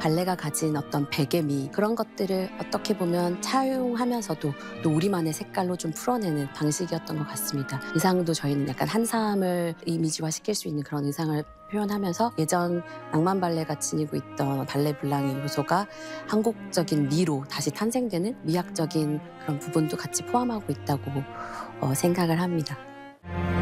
발레가 가진 어떤 베개미 그런 것들을 어떻게 보면 차용하면서도 또 우리만의 색깔로 좀 풀어내는 방식이었던 것 같습니다. 의상도 저희는 약간 한삼을 이미지화시킬 수 있는 그런 의상을 표현하면서 예전 낭만 발레가 지니고 있던 발레 블랑의 요소가 한국적인 미로 다시 탄생되는 미학적인 그런 부분도 같이 포함하고 있다고 생각을 합니다.